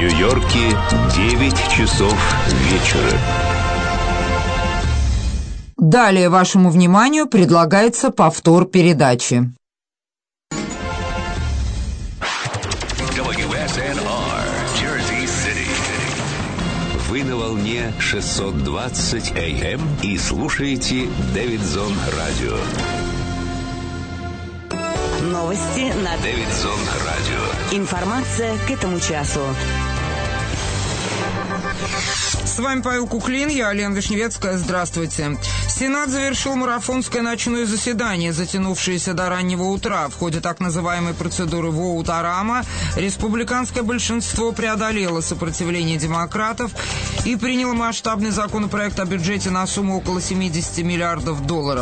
Нью-Йорке 9 часов вечера. Далее вашему вниманию предлагается повтор передачи. WSNR, Jersey City. Вы на волне 620 AM и слушаете Дэвидсон Радио. Новости на Дэвидсон Радио. Информация к этому часу. С вами Павел Куклин, я Лена Вишневецкая. Здравствуйте. Сенат завершил марафонское ночное заседание, затянувшееся до раннего утра. В ходе так называемой процедуры Воут-Арама республиканское большинство преодолело сопротивление демократов и приняло масштабный законопроект о бюджете на сумму около $70 миллиардов.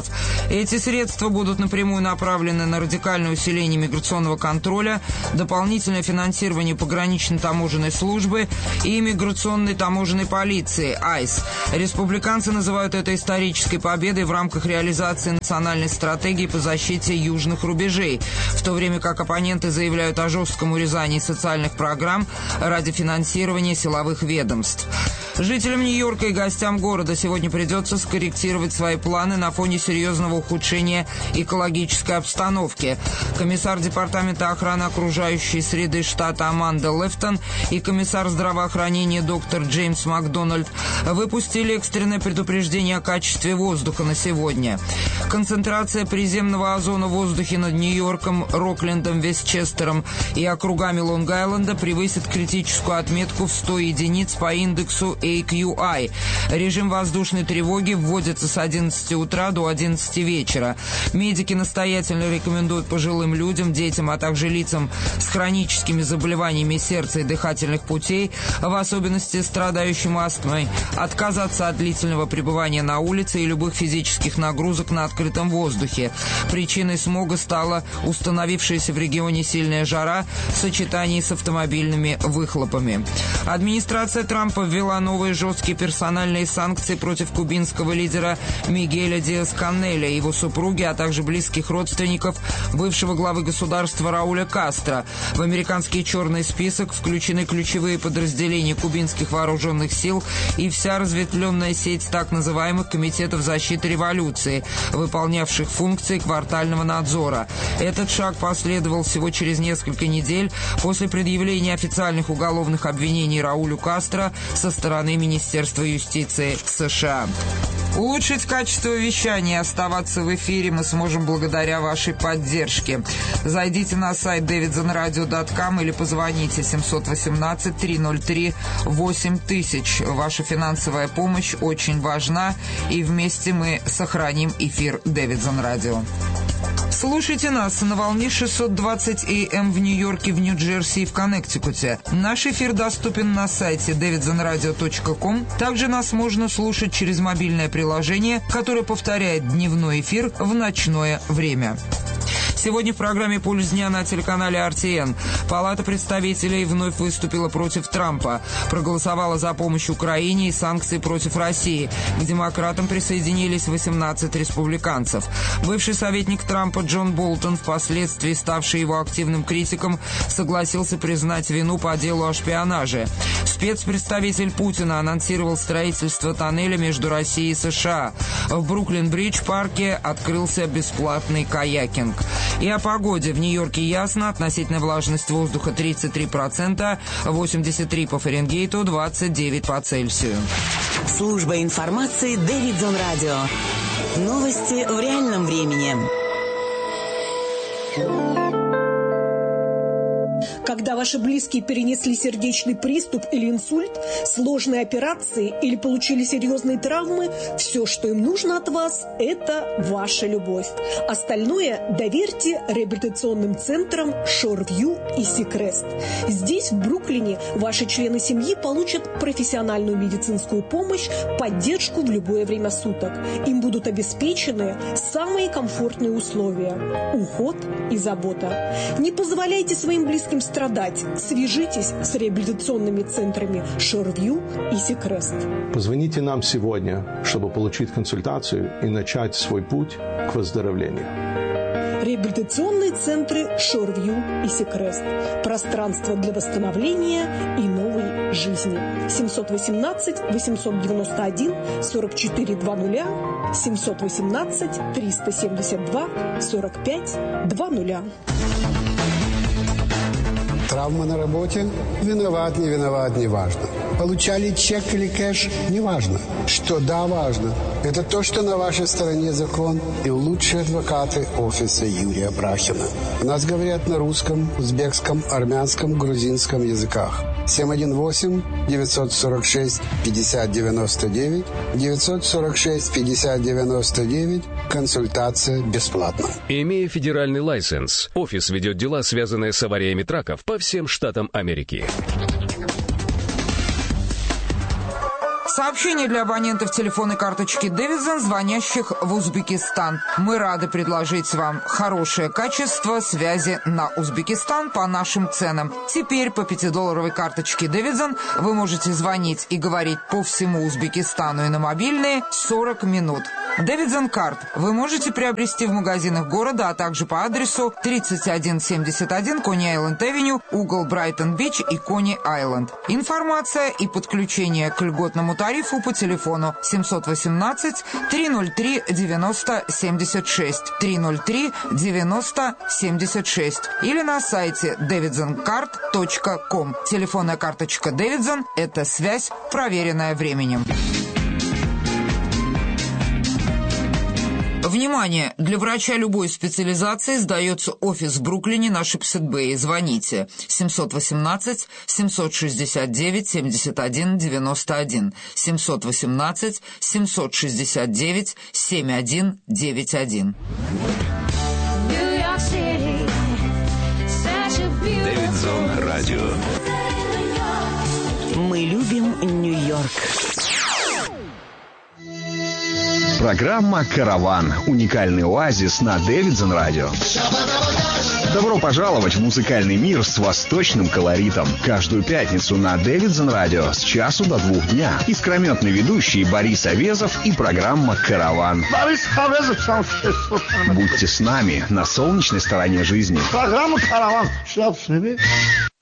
Эти средства будут напрямую направлены на радикальное усиление миграционного контроля, дополнительное финансирование погранично-таможенной службы и миграционной таможенной полиции, ICE. Республиканцы называют это исторической победой в рамках реализации национальной стратегии по защите южных рубежей, в то время как оппоненты заявляют о жестком урезании социальных программ ради финансирования силовых ведомств. Жителям Нью-Йорка и гостям города сегодня придется скорректировать свои планы на фоне серьезного ухудшения экологической обстановки. Комиссар Департамента охраны окружающей среды штата Аманда Лефтон и комиссар здравоохранения доктор Джеймс Макдональд выпустили экстренное предупреждение о качестве воздуха на сегодня. Концентрация приземного озона в воздухе над Нью-Йорком, Роклендом, Вестчестером и округами Лонг-Айленда превысит критическую отметку в 100 единиц по индексу AQI. Режим воздушной тревоги вводится с 11 утра до 11 вечера. Медики настоятельно рекомендуют пожилым людям, детям, а также лицам с хроническими заболеваниями сердца и дыхательных путей, в особенности страдающим астмой, отказаться от длительного пребывания на улице и любых физических нагрузок на открытом воздухе. Причиной смога стала установившаяся в регионе сильная жара в сочетании с автомобильными выхлопами. Администрация Трампа ввела новые жесткие персональные санкции против кубинского лидера Мигеля Диас-Канеля и его супруги, а также близких родственников бывшего главы государства Рауля Кастро. В американский черный список включены ключевые подразделения кубинских вооруженных сил и вся разветвленная сеть так называемых комитетов защиты революции, выполнявших функции квартального надзора. Этот шаг последовал всего через несколько недель после предъявления официальных уголовных обвинений Раулю Кастро со стороны Министерства юстиции США. Улучшить качество вещания и оставаться в эфире мы сможем благодаря вашей поддержке. Зайдите на сайт davidsonradio.com или позвоните 718-303-8000. Ваша финансовая помощь очень важна, и вместе мы сохраним эфир Дэвидсон Радио. Слушайте нас на волне 620 AM в Нью-Йорке, в Нью-Джерси и в Коннектикуте. Наш эфир доступен на сайте davidsonradio.com. Также нас можно слушать через мобильное приложение, которое повторяет дневной эфир в ночное время. Сегодня в программе «Пульс дня» на телеканале RTN. Палата представителей вновь выступила против Трампа, проголосовала за помощь Украине и санкции против России. К демократам присоединились 18 республиканцев. Бывший советник Трампа Джон Болтон, впоследствии ставший его активным критиком, согласился признать вину по делу о шпионаже. Спецпредставитель Путина анонсировал строительство тоннеля между Россией и США. В Бруклин-Бридж-парке открылся бесплатный каякинг. И о погоде. В Нью-Йорке ясно, относительная влажность воздуха 33%, 83 по Фаренгейту, 29 по Цельсию. Служба информации Дэвидсон Радио. Новости в реальном времени. Когда ваши близкие перенесли сердечный приступ или инсульт, сложные операции или получили серьезные травмы, все, что им нужно от вас, это ваша любовь. Остальное доверьте реабилитационным центрам Shoreview и Seacrest. Здесь, в Бруклине, ваши члены семьи получат профессиональную медицинскую помощь, поддержку в любое время суток. Им будут обеспечены самые комфортные условия, уход и забота. Не позволяйте своим близким страдать. Свяжитесь с реабилитационными центрами Shoreview и Seacrest. Позвоните нам сегодня, чтобы получить консультацию и начать свой путь к выздоровлению. Реабилитационные центры Шорвью и Секрест. Пространство для восстановления и новой жизни. 718-891-4420, 718-372-4520. Травма на работе? Виноват, не виноват, не важно. Получали чек или кэш? Не важно. Что да, важно. Это то, что на вашей стороне закон и лучшие адвокаты офиса Юрия Брахина. У нас говорят на русском, узбекском, армянском, грузинском языках. 718-946-5099, 946-5099, консультация бесплатна. Имея федеральный лайсенс, офис ведет дела, связанные с авариями траков по всем штатам Америки. Сообщение для абонентов телефонной карточки Davidson, звонящих в Узбекистан. Мы рады предложить вам хорошее качество связи на Узбекистан по нашим ценам. Теперь по $5 карточке Davidson вы можете звонить и говорить по всему Узбекистану и на мобильные 40 минут. Davidson Card вы можете приобрести в магазинах города, а также по адресу 3171 Кони-Айленд-Авеню, угол Брайтон-Бич и Кони-Айленд. Информация и подключение к льготному тарифу по телефону 718-303-9076, 303-9076 или на сайте davidsoncard.com. Телефонная карточка Davidson – это связь, проверенная временем. Внимание! Для врача любой специализации сдается офис в Бруклине на Шипсет-Бэй. Звоните 718-769-7191, 718-769-7191. Дэвидсон Радио. Мы любим Нью-Йорк. Программа «Караван». Уникальный оазис на Дэвидсон Радио. Добро пожаловать в музыкальный мир с восточным колоритом. Каждую пятницу на Дэвидсон Радио с часу до 2 дня. Искрометный ведущий Борис Овезов и программа «Караван». Будьте с нами на солнечной стороне жизни. Программа «Караван».